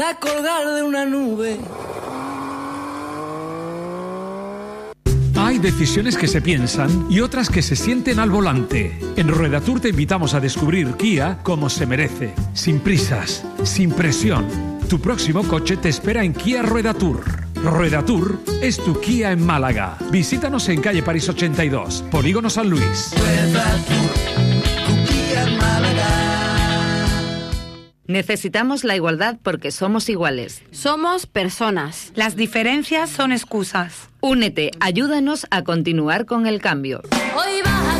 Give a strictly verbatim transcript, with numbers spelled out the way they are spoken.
A colgar de una nube. Hay decisiones que se piensan y otras que se sienten al volante. En Rueda Tour te invitamos a descubrir Kia como se merece, sin prisas, sin presión. Tu próximo coche te espera en Kia Rueda Tour. Rueda Tour es tu Kia en Málaga. Visítanos en calle París ochenta y dos, Polígono San Luis. Rueda Tour, tu Kia en Málaga. Necesitamos la igualdad porque somos iguales. Somos personas. Las diferencias son excusas. Únete, ayúdanos a continuar con el cambio. Hoy